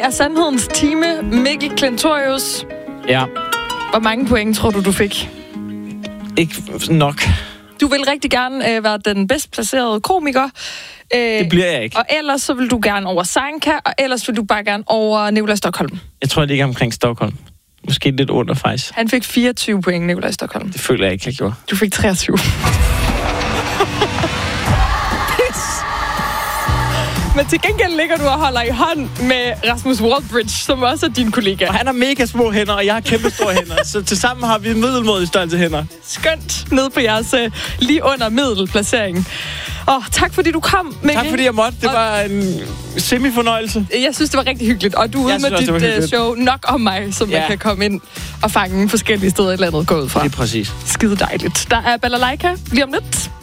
er sandhedens time. Mikkel Klintorius. Ja. Hvor mange point tror du fik? Ikke nok. Du vil rigtig gerne være den bedst placerede komiker. Det bliver jeg ikke. Og ellers så vil du gerne over Sanka, og ellers vil du bare gerne over Nikolaj Stokholm. Jeg tror, det ikke er omkring Stockholm. Måske lidt under, faktisk. Han fik 24 point, Nikolaj Stokholm. Det føler jeg ikke, jeg gjorde. Du fik 23. Men til gengæld ligger du og holder i hånd med Rasmus Wallbridge, som også er din kollega. Og han har mega små hænder, og jeg har kæmpe store hænder. Så tilsammen har vi middelmådige størrelse hænder. Skønt ned på jeres lige under middelplacering. Og tak fordi du kom, Mikkel. Tak fordi jeg måtte. Det var en semi-fornøjelse. Jeg synes, det var rigtig hyggeligt. Og du er ude med dit show Nok om mig, som man kan komme ind og fange forskellige steder i landet gå ud fra. Det er præcis. Skide dejligt. Der er Balalaika lige om lidt.